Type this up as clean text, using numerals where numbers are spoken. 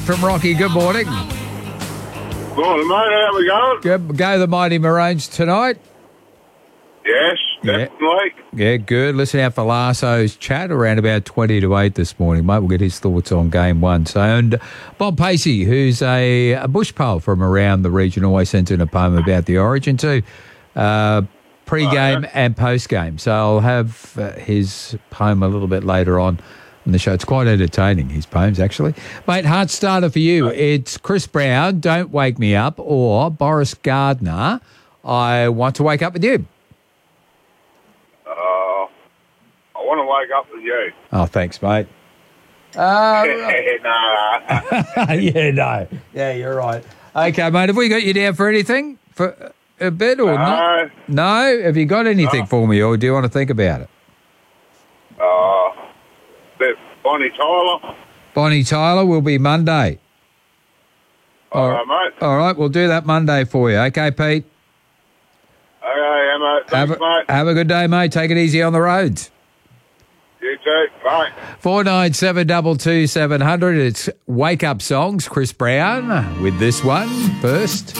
from Rocky. Good morning. Morning, mate. How we going? Go the Mighty Maroons tonight. Yes, Yeah. definitely. Yeah, good. Listen out for Lasso's chat around about 20 to 8 this morning, mate. We'll get his thoughts on game one. So, and Bob Pacey, who's a bush pole from around the region, always sends in a poem about the Origin too, pre-game and post-game. So I'll have his poem a little bit later on in the show. It's quite entertaining, his poems, actually. Mate, heart starter for you. It's Chris Brown, Don't Wake Me Up, or Boris Gardner, I Want to Wake Up With You. I want to wake up with you. Oh, thanks, mate. Nah. Yeah, no. Yeah, you're right. Okay, mate, have we got you down for anything? For a bit or not? No? Have you got anything for me, or do you want to think about it? Bonnie Tyler. Bonnie Tyler will be Monday. All right, mate. All right, we'll do that Monday for you. Okay, Pete? Okay, mate. Thanks, mate. Have a good day, mate. Take it easy on the roads. You too. Bye. 49722 700. It's Wake Up Songs. Chris Brown with this one first.